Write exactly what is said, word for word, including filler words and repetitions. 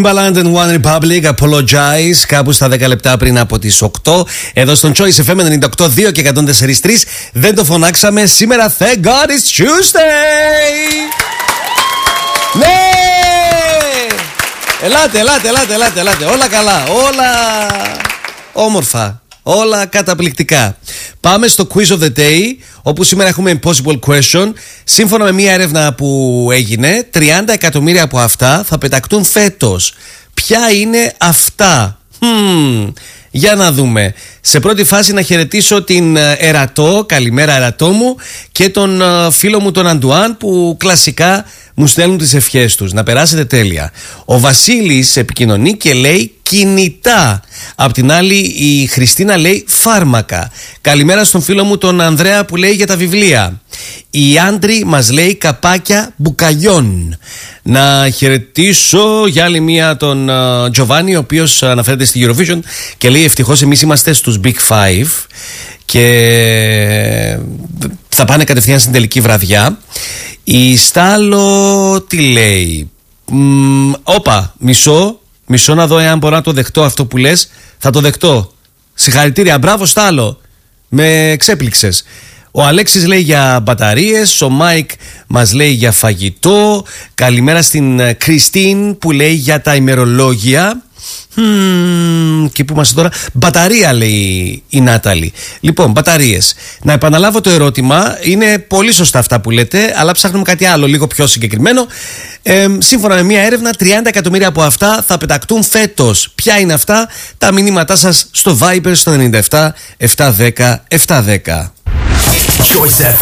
Timbaland and One Republic, Apologize, κάπου στα δέκα λεπτά πριν από τις οκτώ. Εδώ στον Choice εφ εμ ενενήντα οκτώ κόμμα δύο και εκατόν τέσσερα κόμμα τρία. Δεν το φωνάξαμε. Σήμερα, thank God it's Tuesday! Ναι! Ελάτε, ελάτε, ελάτε, ελάτε, ελάτε. Όλα καλά, όλα όμορφα, όλα καταπληκτικά. Πάμε στο Quiz of the Day, όπου σήμερα έχουμε Impossible Question. Σύμφωνα με μια έρευνα που έγινε, τριάντα εκατομμύρια από αυτά θα πετακτούν φέτος. Ποια είναι αυτά? Hmm, για να δούμε. Σε πρώτη φάση να χαιρετήσω την Ερατό, καλημέρα Ερατό μου, και τον φίλο μου τον Αντουάν, που κλασικά μου στέλνουν τις ευχές τους. Να περάσετε τέλεια. Ο Βασίλης επικοινωνεί και λέει κινητά. Απ' την άλλη η Χριστίνα λέει φάρμακα. Καλημέρα στον φίλο μου τον Ανδρέα που λέει για τα βιβλία. Η Άντρη μας λέει καπάκια μπουκαλιών. Να χαιρετήσω για άλλη μία τον Τζοβάνι, ο οποίος αναφέρεται στη Eurovision και λέει ευτυχώς εμείς είμαστε στους Big Five και θα πάνε κατευθείαν στην τελική βραδιά. Η Στάλο τι λέει? Μ, όπα, μισό, μισό να δω εάν μπορώ να το δεχτώ αυτό που λες. Θα το δεχτώ. Συγχαρητήρια, μπράβο Στάλο. Με ξέπληξες. Ο Αλέξης λέει για μπαταρίες. Ο Μάικ μας λέει για φαγητό. Καλημέρα στην Κριστίν που λέει για τα ημερολόγια. Hmm, και που είμαστε τώρα? Μπαταρία λέει η Νάταλη. Λοιπόν, μπαταρίες. Να επαναλάβω το ερώτημα. Είναι πολύ σωστά αυτά που λέτε, αλλά ψάχνουμε κάτι άλλο λίγο πιο συγκεκριμένο. ε, Σύμφωνα με μια έρευνα, τριάντα εκατομμύρια από αυτά θα πετακτούν φέτος. Ποια είναι αυτά? Τα μηνύματά σας στο Viber στο ενενήντα επτά επτακόσια δέκα επτακόσια δέκα.